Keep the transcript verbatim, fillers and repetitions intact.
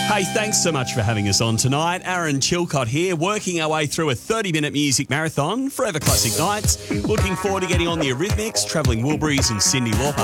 Hey, thanks so much for having us on tonight. Aaron Chilcott here, working our way through a thirty-minute music marathon, Forever Classic Nights. Looking forward to getting on the Eurythmics, Travelling Wilburys and Cyndi Lauper.